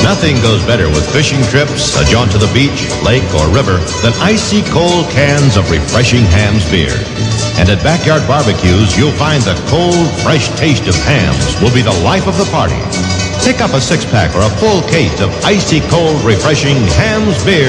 Nothing goes better with fishing trips, a jaunt to the beach, lake, or river than icy cold cans of refreshing Hamm's beer. And at backyard barbecues, you'll find the cold, fresh taste of Hamm's will be the life of the party. Pick up a six-pack or a full case of icy cold, refreshing Hamm's beer